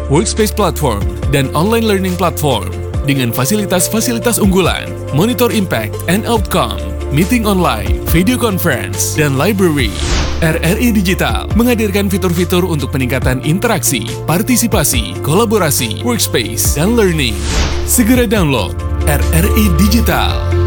workspace platform, dan online learning platform dengan fasilitas-fasilitas unggulan, monitor impact and outcome, meeting online, video conference, dan library. RRI Digital menghadirkan fitur-fitur untuk peningkatan interaksi, partisipasi, kolaborasi, workspace, dan learning. Segera download RRI Digital.